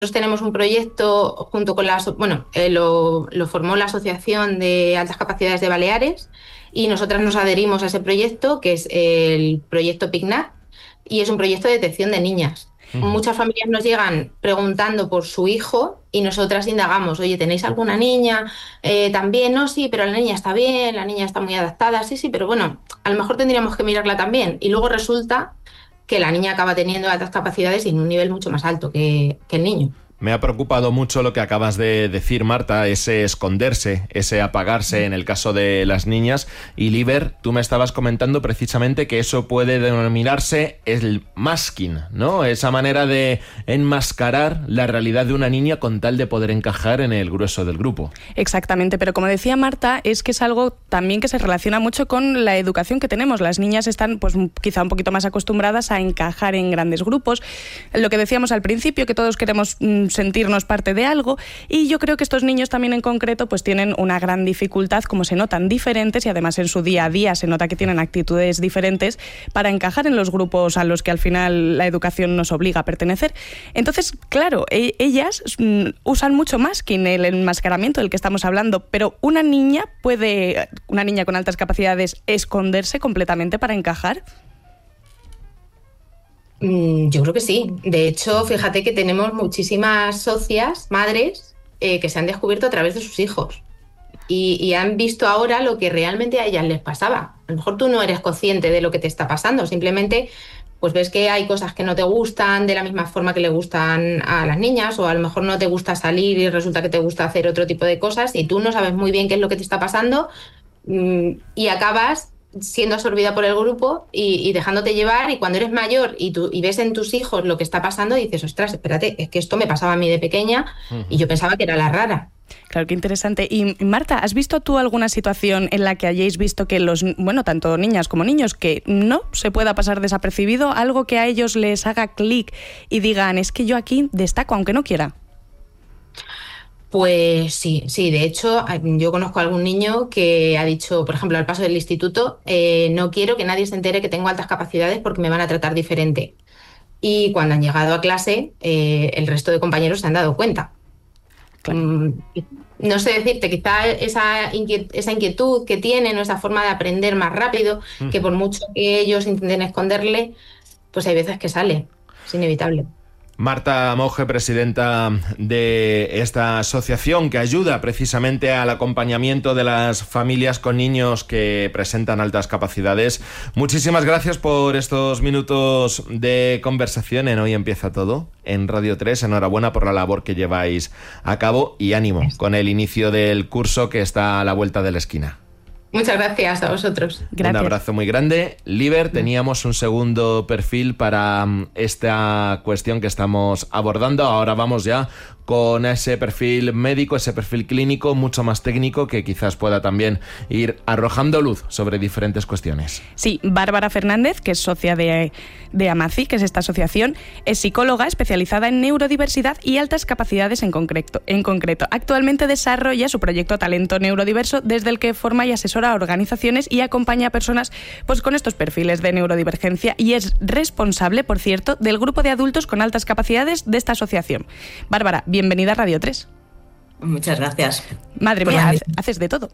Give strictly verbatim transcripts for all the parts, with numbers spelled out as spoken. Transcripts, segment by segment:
tenemos un proyecto junto con la... Bueno, eh, lo, lo formó la Asociación de Altas Capacidades de Baleares y nosotras nos adherimos a ese proyecto, que es el proyecto PICNAC, y es un proyecto de detección de niñas. Uh-huh. Muchas familias nos llegan preguntando por su hijo y nosotras indagamos, oye, ¿tenéis alguna niña? Eh, también, no, sí, pero la niña está bien, la niña está muy adaptada, sí, sí, pero bueno, a lo mejor tendríamos que mirarla también. Y luego resulta que la niña acaba teniendo altas capacidades y en un nivel mucho más alto que, que el niño. Me ha preocupado mucho lo que acabas de decir, Marta, ese esconderse, ese apagarse en el caso de las niñas. Y Liber, tú me estabas comentando precisamente que eso puede denominarse el masking, ¿no? Esa manera de enmascarar la realidad de una niña con tal de poder encajar en el grueso del grupo. Exactamente, pero como decía Marta, es que es algo también que se relaciona mucho con la educación que tenemos. Las niñas están pues quizá un poquito más acostumbradas a encajar en grandes grupos. Lo que decíamos al principio, que todos queremos mmm, sentirnos parte de algo, y yo creo que estos niños también en concreto pues tienen una gran dificultad, como se notan diferentes y además en su día a día se nota que tienen actitudes diferentes para encajar en los grupos a los que al final la educación nos obliga a pertenecer. Entonces, claro, e- ellas mm, usan mucho más que en el enmascaramiento del que estamos hablando, pero una niña puede, una niña con altas capacidades, esconderse completamente para encajar. Yo creo que sí. De hecho, fíjate que tenemos muchísimas socias, madres, eh, que se han descubierto a través de sus hijos y, y han visto ahora lo que realmente a ellas les pasaba. A lo mejor tú no eres consciente de lo que te está pasando, simplemente pues ves que hay cosas que no te gustan de la misma forma que le gustan a las niñas, o a lo mejor no te gusta salir y resulta que te gusta hacer otro tipo de cosas y tú no sabes muy bien qué es lo que te está pasando mmm, y acabas siendo absorbida por el grupo y, y dejándote llevar, y cuando eres mayor y, tú, y ves en tus hijos lo que está pasando, dices, ostras, espérate, es que esto me pasaba a mí de pequeña uh-huh. y yo pensaba que era la rara. Claro, qué interesante. Y Marta, ¿has visto tú alguna situación en la que hayáis visto que los, bueno, tanto niñas como niños, que no se pueda pasar desapercibido, algo que a ellos les haga clic y digan, es que yo aquí destaco aunque no quiera? Pues sí, sí, de hecho yo conozco a algún niño que ha dicho, por ejemplo, al paso del instituto, eh, no quiero que nadie se entere que tengo altas capacidades porque me van a tratar diferente. Y cuando han llegado a clase, eh, el resto de compañeros se han dado cuenta. Claro. Mm, no sé decirte, quizá esa inquietud, esa inquietud que tienen, o esa forma de aprender más rápido, mm. que por mucho que ellos intenten esconderle, pues hay veces que sale, es inevitable. Marta Moje, presidenta de esta asociación que ayuda precisamente al acompañamiento de las familias con niños que presentan altas capacidades. Muchísimas gracias por estos minutos de conversación en Hoy Empieza Todo en Radio tres. Enhorabuena por la labor que lleváis a cabo y ánimo con el inicio del curso que está a la vuelta de la esquina. Muchas gracias a vosotros. Gracias. Un abrazo muy grande. Liber, teníamos un segundo perfil para esta cuestión que estamos abordando. Ahora vamos ya con ese perfil médico, ese perfil clínico mucho más técnico que quizás pueda también ir arrojando luz sobre diferentes cuestiones. Sí, Bárbara Fernández, que es socia de, de AMACI, que es esta asociación, es psicóloga especializada en neurodiversidad y altas capacidades en concreto. En concreto, actualmente desarrolla su proyecto Talento Neurodiverso, desde el que forma y asesora a organizaciones y acompaña a personas pues, con estos perfiles de neurodivergencia, y es responsable, por cierto, del grupo de adultos con altas capacidades de esta asociación. Bárbara, bienvenida a Radio tres. Muchas gracias. Madre mía, haces, haces de todo.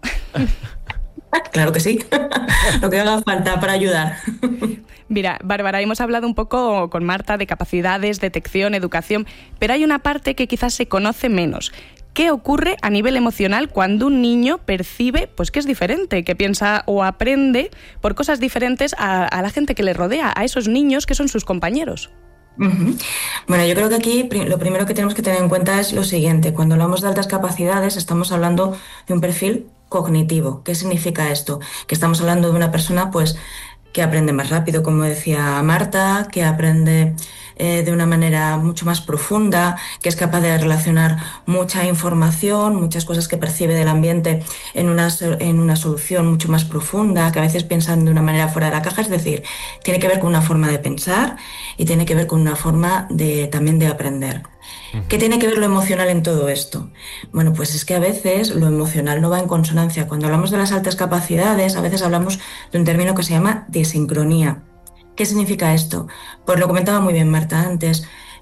Claro que sí. Lo que haga falta para ayudar. Mira, Bárbara, hemos hablado un poco con Marta de capacidades, detección, educación, pero hay una parte que quizás se conoce menos. ¿Qué ocurre a nivel emocional cuando un niño percibe pues, que es diferente, que piensa o aprende por cosas diferentes a, a la gente que le rodea, a esos niños que son sus compañeros? Uh-huh. Bueno, yo creo que aquí lo primero que tenemos que tener en cuenta es lo siguiente. Cuando hablamos de altas capacidades, estamos hablando de un perfil cognitivo. ¿Qué significa esto? Que estamos hablando de una persona pues, que aprende más rápido, como decía Marta, que aprende eh, de una manera mucho más profunda, que es capaz de relacionar mucha información, muchas cosas que percibe del ambiente en una, en una solución mucho más profunda, que a veces piensan de una manera fuera de la caja. Es decir, tiene que ver con una forma de pensar y tiene que ver con una forma de, también de aprender. ¿Qué tiene que ver lo emocional en todo esto? Bueno, pues es que a veces lo emocional no va en consonancia. Cuando hablamos de las altas capacidades, a veces hablamos de un término que se llama disincronía. ¿Qué significa esto? Pues lo comentaba muy bien Marta antes.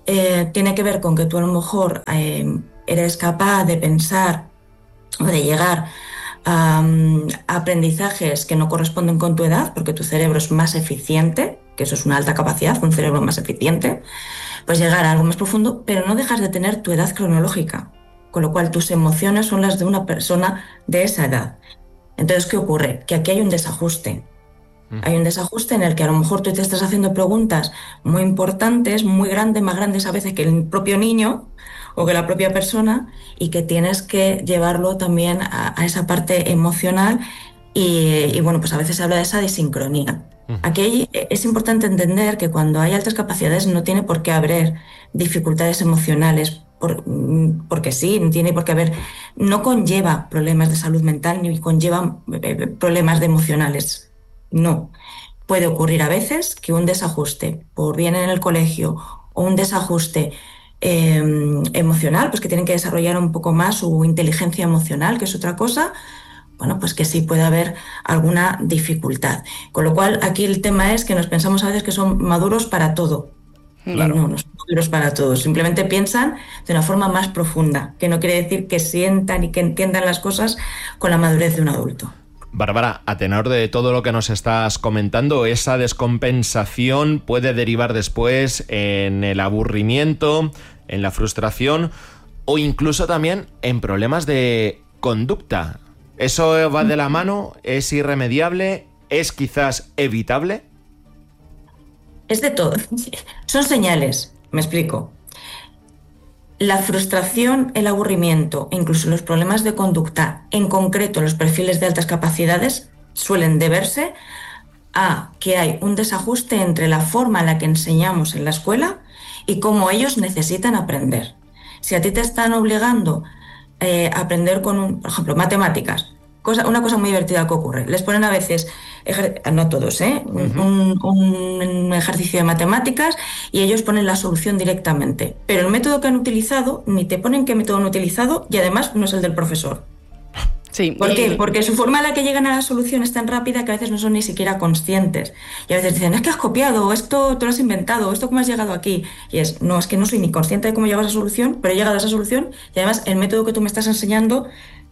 eh, tiene que ver con que tú a lo mejor eh, eres capaz de pensar o de llegar a, a aprendizajes que no corresponden con tu edad, porque tu cerebro es más eficiente, que eso es una alta capacidad, un cerebro más eficiente, pues llegar a algo más profundo, pero no dejas de tener tu edad cronológica, con lo cual tus emociones son las de una persona de esa edad. Entonces, ¿qué ocurre? Que aquí hay un desajuste. Hay un desajuste en el que a lo mejor tú te estás haciendo preguntas muy importantes, muy grandes, más grandes a veces que el propio niño o que la propia persona, y que tienes que llevarlo también a, a esa parte emocional y, y bueno, pues a veces se habla de esa desincronía. Aquí es importante entender que cuando hay altas capacidades no tiene por qué haber dificultades emocionales, por, porque sí, no tiene por qué haber, no conlleva problemas de salud mental ni conlleva problemas de emocionales. No. Puede ocurrir a veces que un desajuste por bien en el colegio o un desajuste eh, emocional, pues que tienen que desarrollar un poco más su inteligencia emocional, que es otra cosa, bueno, pues que sí puede haber alguna dificultad. Con lo cual, aquí el tema es que nos pensamos a veces que son maduros para todo. Claro. No, no son maduros para todo. Simplemente piensan de una forma más profunda, que no quiere decir que sientan y que entiendan las cosas con la madurez de un adulto. Bárbara, a tenor de todo lo que nos estás comentando, esa descompensación puede derivar después en el aburrimiento, en la frustración o incluso también en problemas de conducta. ¿Eso va de la mano? ¿Es irremediable? ¿Es quizás evitable? Es de todo. Son señales, me explico. La frustración, el aburrimiento e incluso los problemas de conducta, en concreto los perfiles de altas capacidades, suelen deberse a que hay un desajuste entre la forma en la que enseñamos en la escuela y cómo ellos necesitan aprender. Si a ti te están obligando eh, a aprender con, un, por ejemplo, matemáticas, cosa, una cosa muy divertida que ocurre, les ponen a veces, no todos, ¿eh? Uh-huh. un, un ejercicio de matemáticas y ellos ponen la solución directamente. Pero el método que han utilizado, ni te ponen qué método han utilizado y además no es el del profesor. Sí. ¿Por qué? Porque su forma en la que llegan a la solución es tan rápida que a veces no son ni siquiera conscientes. Y a veces dicen, es que has copiado, esto te lo has inventado, esto cómo has llegado aquí. Y es, no, es que no soy ni consciente de cómo llegas a esa solución, pero he llegado a esa solución y además el método que tú me estás enseñando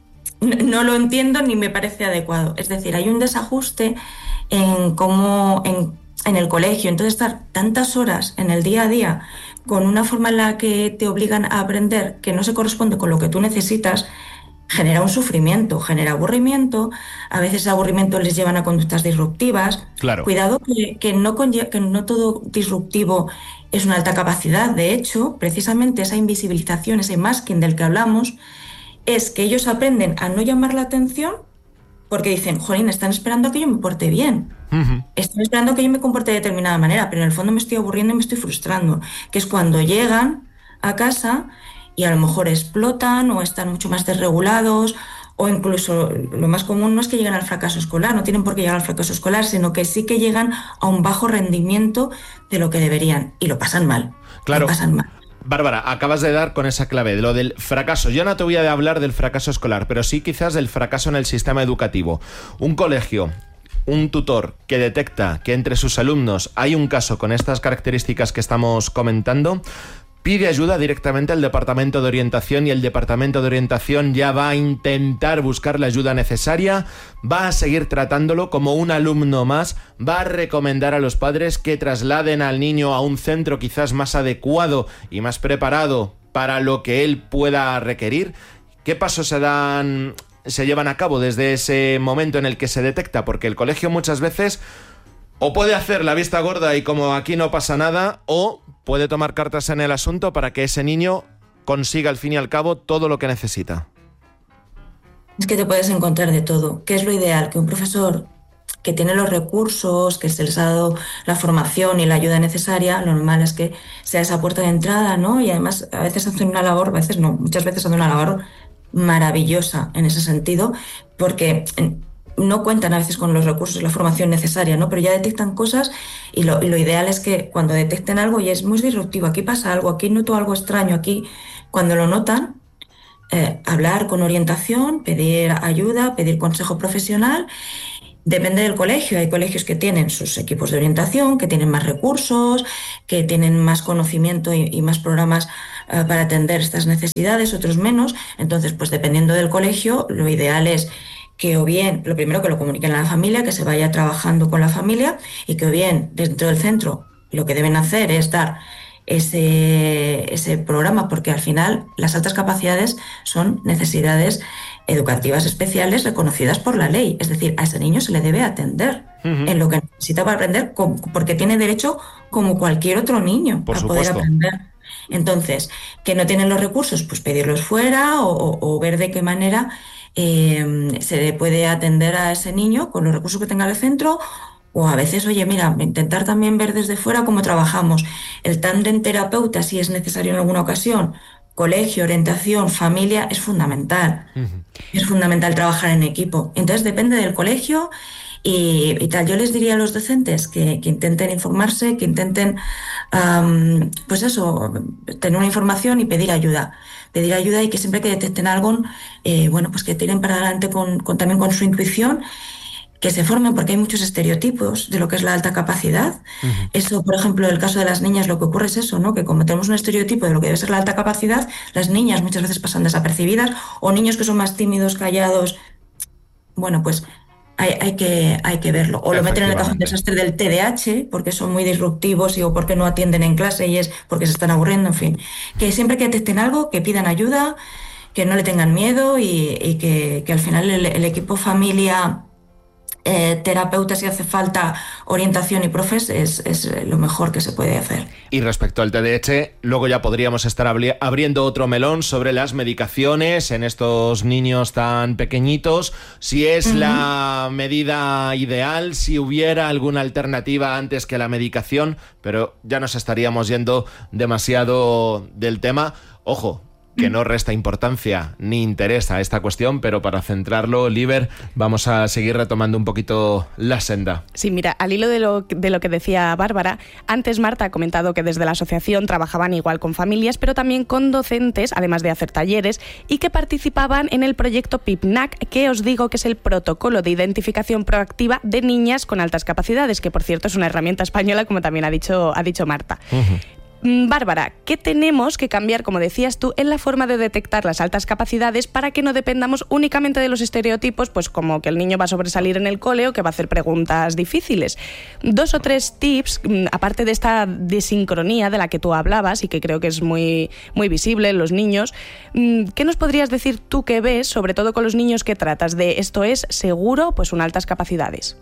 no lo entiendo ni me parece adecuado. Es decir, hay un desajuste en cómo en, en el colegio. Entonces, estar tantas horas en el día a día con una forma en la que te obligan a aprender que no se corresponde con lo que tú necesitas, genera un sufrimiento, genera aburrimiento. A veces ese aburrimiento les llevan a conductas disruptivas. Claro. Cuidado que, que, no conlle- que no todo disruptivo es una alta capacidad. De hecho, precisamente esa invisibilización, ese masking del que hablamos, es que ellos aprenden a no llamar la atención porque dicen, jolín, están esperando a que yo me porte bien. Uh-huh. Están esperando a que yo me comporte de determinada manera, pero en el fondo me estoy aburriendo y me estoy frustrando. Que es cuando llegan a casa y a lo mejor explotan o están mucho más desregulados, o incluso lo más común no es que lleguen al fracaso escolar, no tienen por qué llegar al fracaso escolar, sino que sí que llegan a un bajo rendimiento de lo que deberían y lo pasan mal. Claro. Lo pasan mal. Bárbara, acabas de dar con esa clave, de lo del fracaso. Yo no te voy a hablar del fracaso escolar, pero sí quizás del fracaso en el sistema educativo. Un colegio, un tutor que detecta que entre sus alumnos hay un caso con estas características que estamos comentando, pide ayuda directamente al Departamento de Orientación y el Departamento de Orientación ya va a intentar buscar la ayuda necesaria, va a seguir tratándolo como un alumno más, va a recomendar a los padres que trasladen al niño a un centro quizás más adecuado y más preparado para lo que él pueda requerir. ¿Qué pasos se dan, se llevan a cabo desde ese momento en el que se detecta? Porque el colegio muchas veces o puede hacer la vista gorda y como aquí no pasa nada, o puede tomar cartas en el asunto para que ese niño consiga al fin y al cabo todo lo que necesita. Es que te puedes encontrar de todo. ¿Qué es lo ideal? Que un profesor que tiene los recursos, que se les ha dado la formación y la ayuda necesaria, lo normal es que sea esa puerta de entrada, ¿no? Y además a veces hacen una labor, a veces no, muchas veces hacen una labor maravillosa en ese sentido, porque no cuentan a veces con los recursos y la formación necesaria, ¿no? Pero ya detectan cosas y lo, y lo ideal es que cuando detecten algo y es muy disruptivo, aquí pasa algo, aquí noto algo extraño, aquí cuando lo notan, eh, hablar con orientación, pedir ayuda, pedir consejo profesional Depende del colegio. Hay colegios que tienen sus equipos de orientación, que tienen más recursos, que tienen más conocimiento y, y más programas uh, para atender estas necesidades, otros menos. Entonces, pues dependiendo del colegio, lo ideal es que o bien, lo primero que lo comuniquen a la familia, que se vaya trabajando con la familia y que o bien dentro del centro lo que deben hacer es dar ese, ese programa, porque al final las altas capacidades son necesidades educativas especiales reconocidas por la ley. Es decir, a ese niño se le debe atender uh-huh. en lo que necesita para aprender, porque tiene derecho como cualquier otro niño por a supuesto. poder aprender. Entonces, que no tienen los recursos, pues pedirlos fuera o, o, o ver de qué manera eh, se le puede atender a ese niño con los recursos que tenga el centro. O a veces, oye, mira, intentar también ver desde fuera cómo trabajamos. El tándem terapeuta, si es necesario en alguna ocasión, colegio, orientación, familia, es fundamental. Uh-huh. Es fundamental trabajar en equipo. Entonces depende del colegio y, y tal. Yo les diría a los docentes que, que intenten informarse, que intenten, um, pues eso, tener una información y pedir ayuda. Pedir ayuda y que siempre que detecten algo, eh, bueno, pues que tiren para adelante con, con, también con su intuición, que se formen, porque hay muchos estereotipos de lo que es la alta capacidad. Uh-huh. Eso, por ejemplo, en el caso de las niñas, lo que ocurre es eso, ¿no? Que como tenemos un estereotipo de lo que debe ser la alta capacidad, las niñas muchas veces pasan desapercibidas, o niños que son más tímidos, callados. Bueno, pues hay, hay, que, hay que verlo. O lo meten en el cajón desastre del T D A H, porque son muy disruptivos y o porque no atienden en clase y es porque se están aburriendo, en fin. Que siempre que detecten algo, que pidan ayuda, que no le tengan miedo y, y que, que al final el, el equipo familia... Eh, terapeuta, si hace falta orientación y profes, es, es lo mejor que se puede hacer. Y respecto al T D A H, luego ya podríamos estar abri- abriendo otro melón sobre las medicaciones en estos niños tan pequeñitos, si es uh-huh. la medida ideal, si hubiera alguna alternativa antes que la medicación, pero ya nos estaríamos yendo demasiado del tema. Ojo, que no resta importancia ni interés a esta cuestión, pero para centrarlo, Liber, vamos a seguir retomando un poquito la senda. Sí, mira, al hilo de lo, de lo que decía Bárbara, antes Marta ha comentado que desde la asociación trabajaban igual con familias, pero también con docentes, además de hacer talleres, y que participaban en el proyecto P I P N A C, que os digo que es el protocolo de identificación proactiva de niñas con altas capacidades, que por cierto es una herramienta española, como también ha dicho, ha dicho Marta. Uh-huh. Bárbara, ¿qué tenemos que cambiar, como decías tú, en la forma de detectar las altas capacidades para que no dependamos únicamente de los estereotipos, pues como que el niño va a sobresalir en el cole o que va a hacer preguntas difíciles? Dos o tres tips, aparte de esta desincronía de la que tú hablabas y que creo que es muy, muy visible en los niños, ¿qué nos podrías decir tú que ves, sobre todo con los niños que tratas, de esto es seguro, pues unas altas capacidades?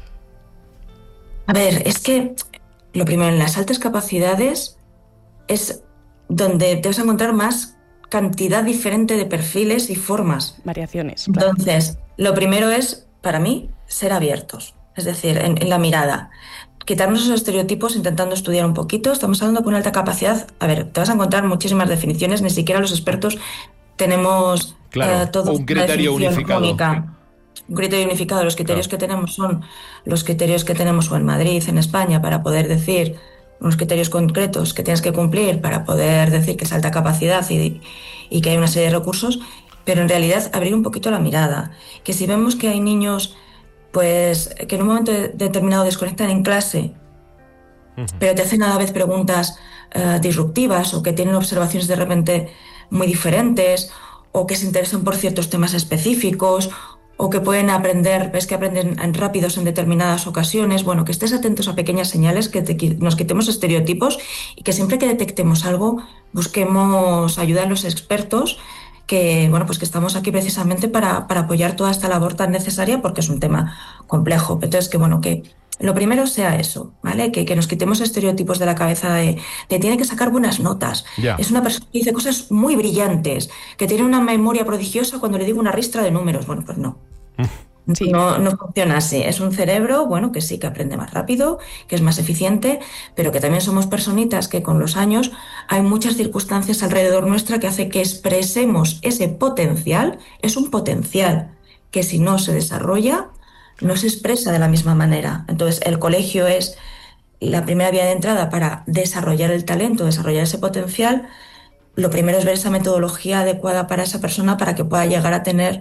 A ver, es que lo primero, en las altas capacidades es donde te vas a encontrar más cantidad diferente de perfiles y formas. Variaciones. Claro. Entonces, lo primero es, para mí, ser abiertos. Es decir, en, en la mirada. Quitarnos esos estereotipos intentando estudiar un poquito. Estamos hablando con una alta capacidad. A ver, te vas a encontrar muchísimas definiciones. Ni siquiera los expertos tenemos claro, eh, todo un criterio unificado. Única. Un criterio unificado. Los criterios claro. que tenemos son los criterios que tenemos o en Madrid, en España, para poder decir unos criterios concretos que tienes que cumplir para poder decir que es alta capacidad y, y que hay una serie de recursos, pero en realidad abrir un poquito la mirada. Que si vemos que hay niños pues que en un momento determinado desconectan en clase, uh-huh. pero te hacen a la vez preguntas uh, disruptivas o que tienen observaciones de repente muy diferentes o que se interesan por ciertos temas específicos o que pueden aprender, ves que aprenden rápidos en determinadas ocasiones, bueno, que estés atentos a pequeñas señales, que te, nos quitemos estereotipos y que siempre que detectemos algo busquemos ayuda a los expertos, que bueno, pues que estamos aquí precisamente para, para apoyar toda esta labor tan necesaria porque es un tema complejo. Entonces, que bueno, que lo primero sea eso, ¿vale? Que, que nos quitemos estereotipos de la cabeza de, de tiene que sacar buenas notas. Yeah. Es una persona que dice cosas muy brillantes, que tiene una memoria prodigiosa cuando le digo una ristra de números. Bueno, pues no. Sí. No, no funciona así. Es un cerebro, bueno, que sí, que aprende más rápido, que es más eficiente, pero que también somos personitas que con los años hay muchas circunstancias alrededor nuestra que hace que expresemos ese potencial. Es un potencial que si no se desarrolla, no se expresa de la misma manera. Entonces, el colegio es la primera vía de entrada para desarrollar el talento, desarrollar ese potencial. Lo primero es ver esa metodología adecuada para esa persona para que pueda llegar a tener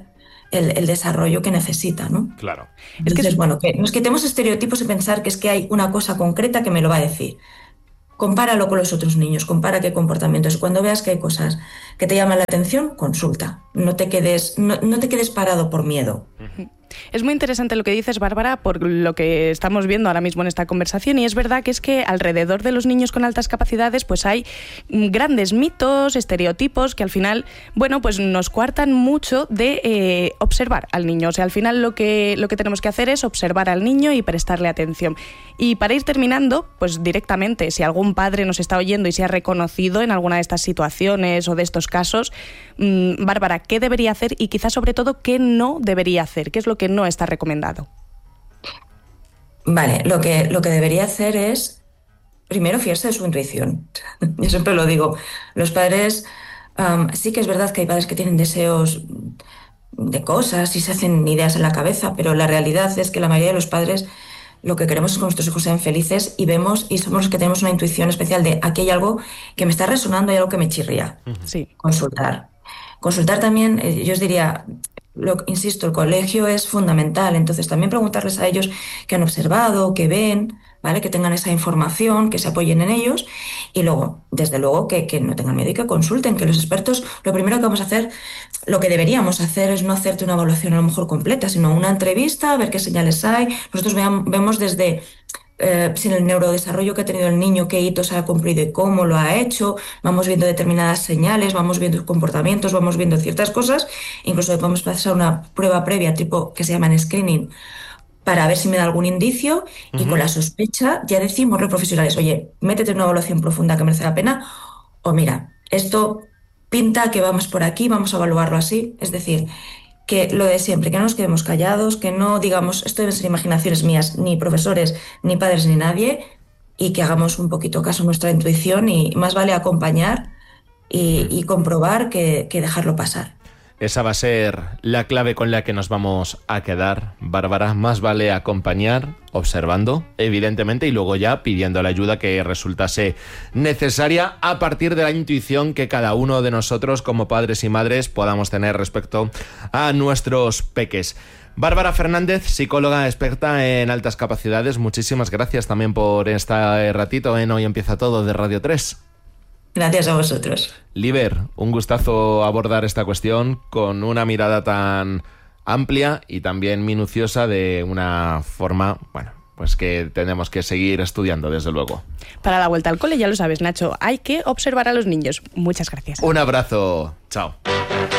el, el desarrollo que necesita, ¿no? Claro. Entonces, es que, bueno, que nos quitemos estereotipos y pensar que es que hay una cosa concreta que me lo va a decir. Compáralo con los otros niños, compara qué comportamientos. Cuando veas que hay cosas que te llaman la atención, consulta. No te quedes, no, no te quedes parado por miedo. Es muy interesante lo que dices, Bárbara, por lo que estamos viendo ahora mismo en esta conversación, y es verdad que es que alrededor de los niños con altas capacidades pues hay grandes mitos, estereotipos que al final, bueno, pues nos coartan mucho de eh, observar al niño. O sea, al final lo que, lo que tenemos que hacer es observar al niño y prestarle atención. Y para ir terminando, pues directamente, si algún padre nos está oyendo y se ha reconocido en alguna de estas situaciones o de estos casos, mmm, Bárbara, ¿qué debería hacer y quizás sobre todo qué no debería hacer? ¿Qué es lo que no está recomendado? Vale, lo que, lo que debería hacer es primero fiarse de su intuición. Yo siempre lo digo, los padres, um, sí que es verdad que hay padres que tienen deseos de cosas y se hacen ideas en la cabeza, pero la realidad es que la mayoría de los padres lo que queremos es que nuestros hijos sean felices y vemos y somos los que tenemos una intuición especial de aquí hay algo que me está resonando, hay algo que me chirría. Sí. Consultar. Consultar también, eh, yo os diría, lo, insisto, el colegio es fundamental, entonces también preguntarles a ellos qué han observado, qué ven, ¿vale? Que tengan esa información, que se apoyen en ellos y luego, desde luego, que, que no tengan miedo y que consulten, que los expertos, lo primero que vamos a hacer, lo que deberíamos hacer es no hacerte una evaluación a lo mejor completa, sino una entrevista, a ver qué señales hay. Nosotros veamos, vemos desde eh, si en el neurodesarrollo que ha tenido el niño, qué hitos ha cumplido y cómo lo ha hecho, vamos viendo determinadas señales, vamos viendo comportamientos, vamos viendo ciertas cosas, incluso le podemos pasar una prueba previa tipo que se llama en screening, para ver si me da algún indicio, y uh-huh. con la sospecha ya decimos los profesionales, oye, métete en una evaluación profunda que merece la pena, o mira, esto pinta que vamos por aquí, vamos a evaluarlo así. Es decir, que lo de siempre, que no nos quedemos callados, que no digamos, esto deben ser imaginaciones mías, ni profesores, ni padres, ni nadie, y que hagamos un poquito caso a nuestra intuición, y más vale acompañar y, y comprobar que, que dejarlo pasar. Esa va a ser la clave con la que nos vamos a quedar, Bárbara. Más vale acompañar, observando, evidentemente, y luego ya pidiendo la ayuda que resultase necesaria a partir de la intuición que cada uno de nosotros como padres y madres podamos tener respecto a nuestros peques. Bárbara Fernández, psicóloga experta en altas capacidades, muchísimas gracias también por este ratito en Hoy Empieza Todo de Radio tres. Gracias a vosotros. Liber, un gustazo abordar esta cuestión con una mirada tan amplia y también minuciosa, de una forma, bueno, pues que tenemos que seguir estudiando, desde luego. Para la vuelta al cole, ya lo sabes, Nacho, hay que observar a los niños. Muchas gracias. Un abrazo. Chao.